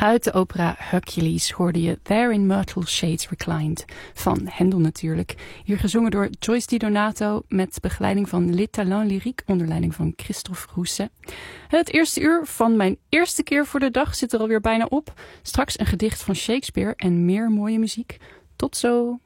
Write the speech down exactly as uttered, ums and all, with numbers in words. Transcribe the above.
Uit de opera Hercules hoorde je There in Myrtle Shades Reclined, van Händel natuurlijk. Hier gezongen door Joyce Di Donato met begeleiding van Les Talents Lyriques onder leiding van Christophe Rousset. Het eerste uur van mijn eerste keer voor de dag zit er alweer bijna op. Straks een gedicht van Shakespeare en meer mooie muziek. Tot zo!